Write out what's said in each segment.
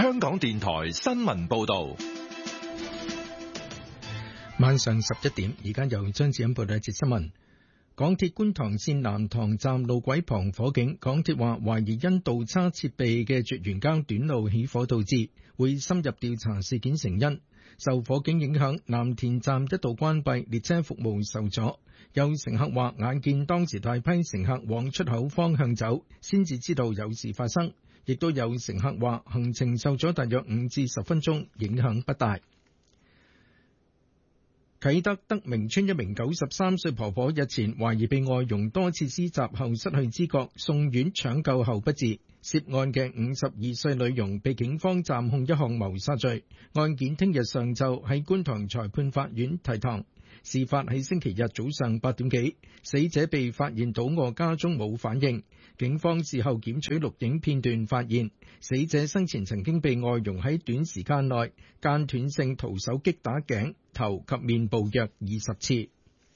香港電台新聞報道。 晚上11點，而家由張子欣報道一節新聞。港鐵觀塘線南塘站路軌旁火警，港鐵話懷疑因倒叉設備嘅絕緣膠短路起火導致，會深入調查事件成因。受火警影響，藍田站一度關閉，列車服務受阻。有乘客話眼見當時大批乘客往出口方向走，先至知道有事發生。亦都有乘客話行程受阻大約5至10分鐘，影響不大。啟德德明村一名93歲婆婆日前懷疑被外傭多次施襲後失去知覺，送院搶救後不治。涉案嘅52歲女傭被警方暫控一項謀殺罪，案件聽日上晝喺觀塘裁判法院提堂。事發喺星期日早上8點幾，死者被發現倒卧家中冇反應。警方事後檢取錄影片段，發現死者生前曾經被外傭喺短時間內間斷性徒手擊打頸、頭及面部約20次。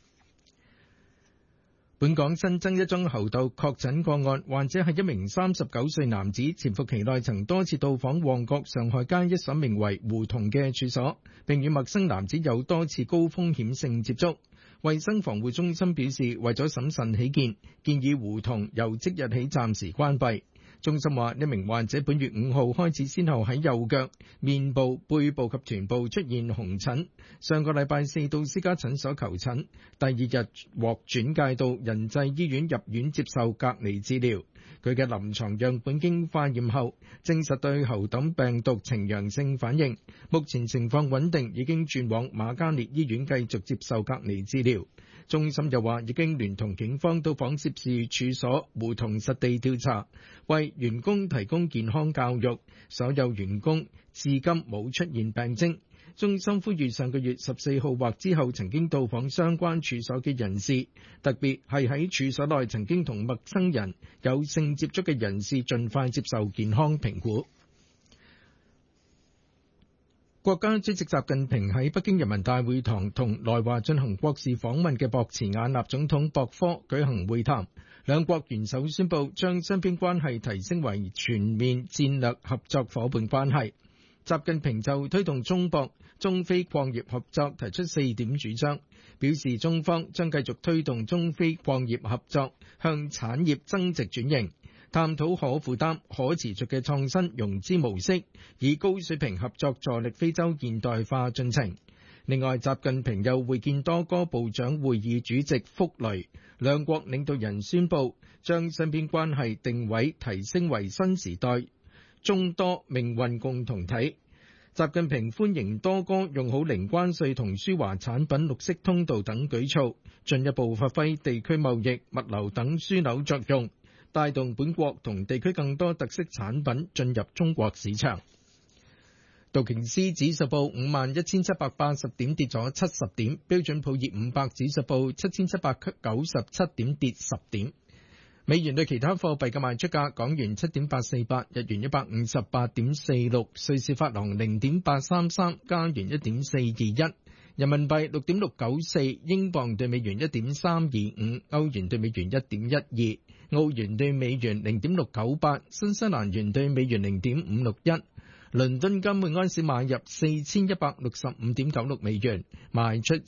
本港新增一宗猴痘確診個案，患者係一名39歲男子，潛伏期內曾多次到訪旺角上海街一所名為胡同嘅處所，並與陌生男子有多次高風險性接觸。衛生防護中心表示，為咗審慎起見，建議胡同由即日起暫時關閉。中心話，一名患者本月5號開始先後喺右腳、面部、背部及臀部出現紅疹，上個禮拜4到私家診所求診，第二日獲轉介到仁濟醫院入院接受隔離治療。佢嘅臨床樣本經化驗後，證實對猴痘病毒呈陽性反應，目前情況穩定，已經轉往瑪嘉烈醫院繼續接受隔離治療。中心又話，已經聯同警方到訪涉事處所胡同實地調查，為員工提供健康教育，所有員工至今冇出現病徵。中心呼籲上個月14號或之後曾經到訪相關處所嘅人士，特別係喺處所內曾經同陌生人有性接觸嘅人士，盡快接受健康評估。國家主席習近平喺北京人民大會堂同來華進行國事訪問嘅博茨瓦納總統博科舉行會談，兩國元首宣布將雙邊關係提升為全面戰略合作夥伴關係。習近平就推動中博、中非礦業合作提出4點主張，表示中方將繼續推動中非礦業合作向產業增值轉型，探討可負擔、可持續嘅創新融資模式，以高水平合作助力非洲現代化進程。另外，習近平又會見多哥部長會議主席福雷，兩國領導人宣布將雙邊關係定位提升為新時代中多命運共同體。習近平歡迎多哥用好零關稅同輸華產品綠色通道等舉措，進一步發揮地區貿易、物流等樞紐作用，帶動本國同地區更多特色產品進入中國市場。道瓊斯指數報51,780點，跌咗70點；標準普爾500指數報7,797點，跌10點。美元對其他貨幣嘅賣出價：港元7.848，日元158.46，瑞士法郎0.833，加元1.421，人民幣6.694，英鎊對美元1.325，歐元對美元1.12，澳元對美元0.698，新西蘭元對美元0.561。倫敦金每安士買入4165.96美元，賣出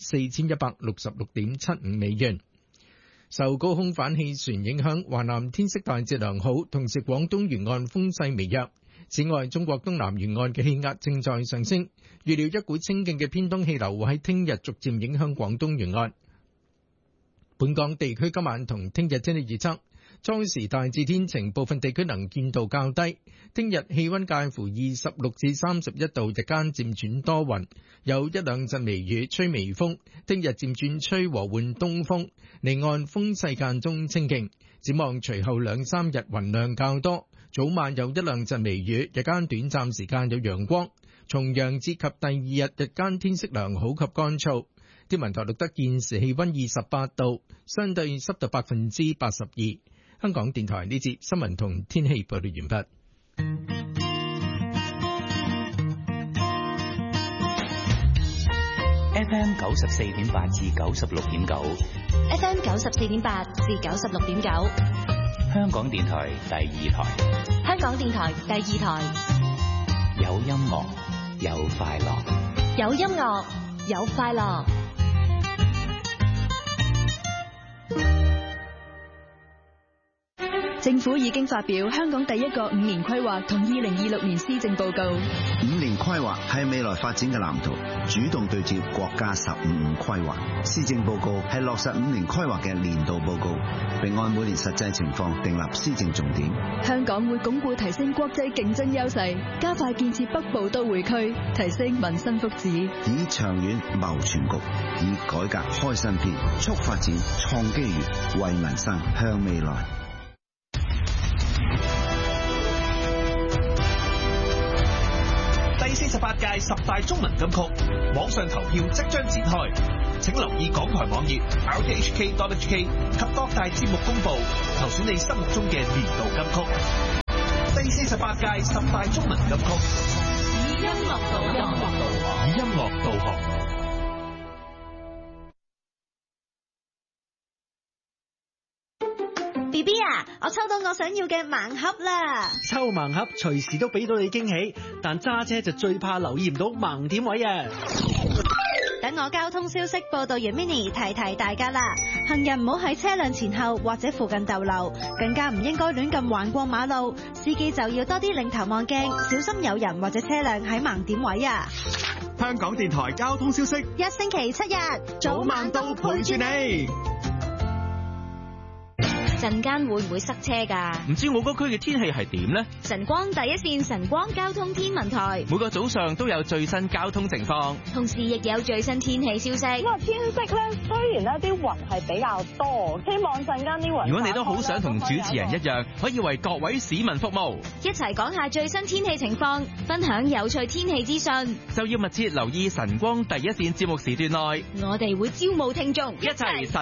4166.75美元。受高空反氣旋影響，華南天色大致良好，同時廣東沿岸風勢微弱。此外，中國東南沿岸嘅氣壓正在上升，預料一股清勁嘅偏東氣流會喺聽日逐漸影響廣東沿岸。本港地區今晚同聽日天氣預測：初時大致天晴，部分地區能見度較低。聽日氣溫介乎26至31度，日間漸轉多雲，有一兩陣微雨，吹微風。聽日漸轉吹和緩東風，離岸風勢間中清勁。展望隨後兩三日雲量較多，早晚有一兩陣微雨，日間短暫時間有陽光。重陽節及第二日日間天色良好及乾燥。天文台錄得現時氣溫28度，相對濕度82%。香港電台呢節新聞同天氣報道完畢。 FM 94.8至96.9 ，FM 94.8至96.9， 香港電台第二台， 香港電台第二台。 有音樂，有快樂， 有音樂，有快樂。 政府已經發表香港第一個5年規劃同2026年施政報告。 5年規劃係未來發展嘅藍圖，主動對接國家15五規劃。施政報告係落實5年規劃嘅年度報告，並按每年實際情況訂立施政重點。 香港會鞏固提升國際競爭優勢，加快建設北部都會區，提升民生福祉， 以長遠謀全局，以改革開新篇，促發展創機遇，為民生向未來。 第48屆10大中文金曲網上投票即將展開，請留意港台網頁 rthk.hk 及各大節目公佈，投選你心目中嘅年度金曲。第48屆10大中文金曲，以音樂導航，以音樂導航。 BB 啊，我抽到我想要嘅盲盒啦！ 抽盲盒隨時都俾到你驚喜，但揸車就最怕留意唔到盲點位啊！ 等我交通消息報道完 Mini 提提大家啦，行人唔好喺車輛前後或者附近逗留，更加唔應該亂咁橫過馬路，司機就要多啲擰頭望鏡，小心有人或者車輛喺盲點位啊！ 香港電台交通消息， 一星期7日， 早晚都陪住你。 陣間會唔會塞車㗎？ 唔知我嗰區嘅天氣係點呢？ 晨光第一線晨光交通天文台每個早上都有最新交通情況， 同時亦有最新天氣消息。 咁啊，天色咧雖然咧啲雲係比較多，希望陣間啲雲。 如果你都好想同主持人一樣，可以為各位市民服務， 一齊講下最新天氣情況，分享有趣天氣資訊， 就要密切留意晨光第一線節目時段內， 我哋會招募聽眾， 一齊